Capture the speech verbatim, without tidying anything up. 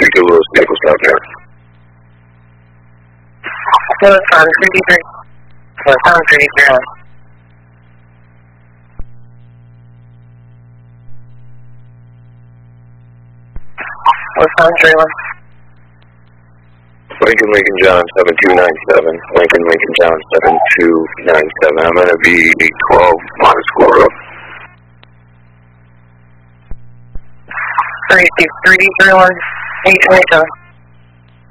three two Lewis, vehicle stop there. Lewis on three D three. Lewis on three D three. Lewis on three one. Lincoln, Lincoln John, seven two nine seven. Lincoln, Lincoln John, seven two nine seven. I'm going to be twelve Modern School Road. three D three D three one. eight twenty-seven.